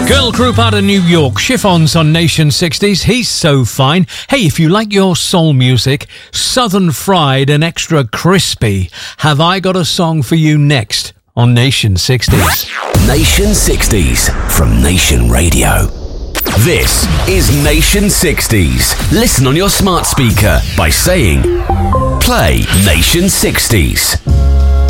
Girl group out of New York, Chiffons on Nation 60s. He's so fine. Hey, if you like your soul music, southern fried and extra crispy, have I got a song for you next on Nation 60s. Nation 60s from Nation Radio. This is Nation 60s. Listen on your smart speaker by saying, play Nation 60s.